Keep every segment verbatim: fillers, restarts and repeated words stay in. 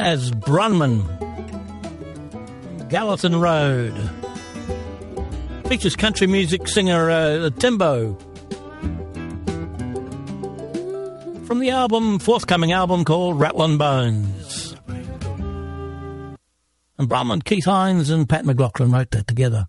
as Brunman. Gallatin Road. Features country music singer uh, Timbo. From the album, forthcoming album called Rattlin' Bones. And Brunman, Keith Hines and Pat McLaughlin wrote that together.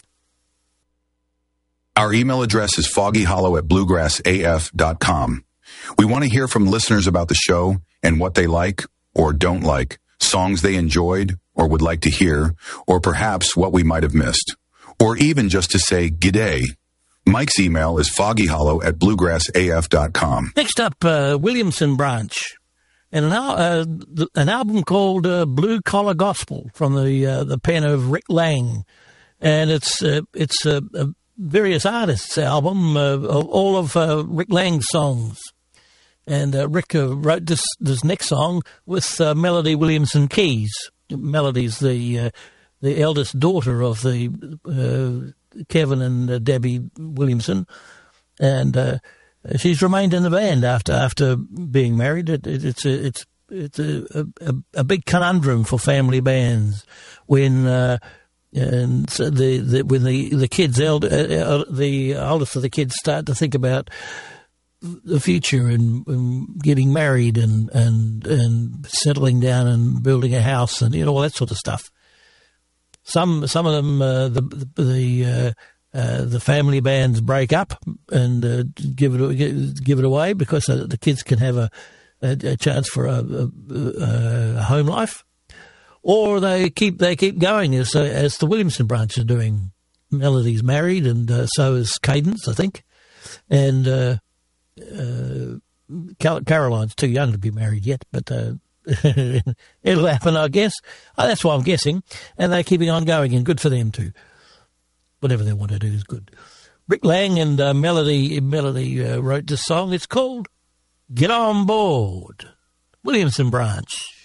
Our email address is foggyhollow at bluegrass a f dot com. We want to hear from listeners about the show and what they like or don't like, songs they enjoyed or would like to hear, or perhaps what we might have missed, or even just to say g'day. Mike's email is foggyhollow at bluegrass a f dot com. Next up, uh, Williamson Branch, and an, al- uh, an album called uh, Blue Collar Gospel from the uh, the pen of Rick Lang, and it's uh, it's a, a various artists' album uh, of all of uh, Rick Lang's songs. And uh, Rick uh, wrote this this next song with uh, Melody Williamson Keys. Melody's the uh, the eldest daughter of the uh, Kevin and uh, Debbie Williamson, and uh, she's remained in the band after after being married. It, it, it's a it's it's a, a, a big conundrum for family bands when uh, and so the, the when the the kids elder uh, the oldest of the kids start to think about the future and, and getting married and, and and settling down and building a house and you know all that sort of stuff. Some some of them uh, the the uh, uh, the family bands break up and uh, give it give it away because the kids can have a, a, a chance for a, a, a home life, or they keep they keep going as as the Williamson Branch are doing. Melody's married and uh, so is Cadence, I think, and. Uh, Uh, Caroline's too young to be married yet, but uh, it'll happen, I guess. Oh, that's why I'm guessing. And they're keeping on going, and good for them too. Whatever they want to do is good. Rick Lang and uh, Melody Melody uh, wrote this song. It's called "Get On Board." Williamson Branch.